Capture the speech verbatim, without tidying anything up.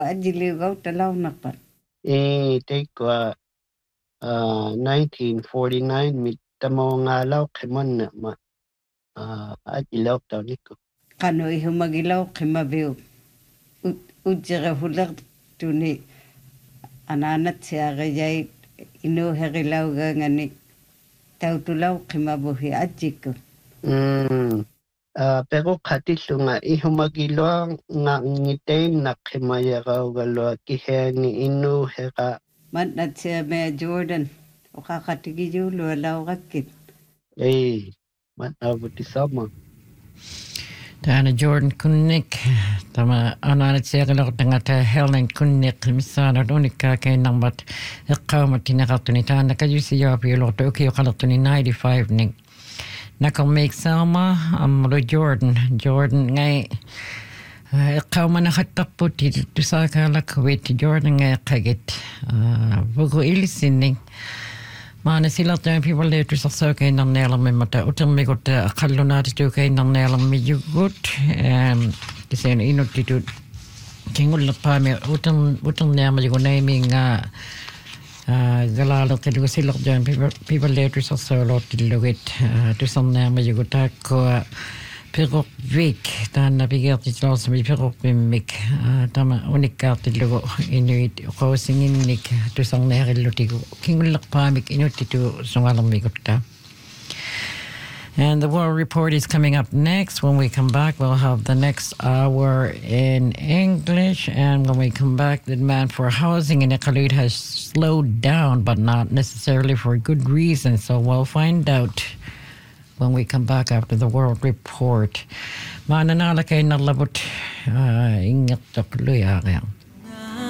Ajiligaw talaw napan. Eh, take uh, uh, nineteen forty-nine, mit tamo nga law kimon na ma uh, ajilaw taw niko. Kano ihumagilaw kimabiw. Ujira hulag tuni ananat siya kayay inuherilaw gangani tautulaw kimabuhi ajiko. Mm. Uh, pero katilo nga ihumagilo nga ngiteng na kimayaraw galo kiheni inu hera. Man nat siya may Jordan. O kakatigijulo alaw kakit. Eh, man abuti sama. Tana Jordan Kunnik, tama ananat siya kalok tangata Helen Kunnik, misana unika kay nambat ikaw tinakatuni tana kayo siya pilo to okay kalotuni ninety-five ning. Nakal make Selma amro Jordan Jordan ngay ikaw man nakatapot dito sa kalakwit Jordan ngay kagit bugo ilisin ning. Mana sila tayo people later sa sa kay nang nelam may mata utang may got akalo na dito kay nang nelam may yugot um kasi ano inot dito kingol na pa may utang utang na may yugot na may nga galalo kay dito sila tayo people people later sa sa lot dito it to some na may yugot ako pero week tan nabigyan dito sa may pero mik tama unika dito inuit ko singin nik to sang na relotiko kingul pa mik inuit dito sungalang mikota. And the world report is coming up next. When we come back, we'll have the next hour in English. And when we come back, the demand for housing in Iqaluit has slowed down, but not necessarily for good reason. So we'll find out when we come back after the world report. Mananala kay nalabot ingat sa Iqaluit.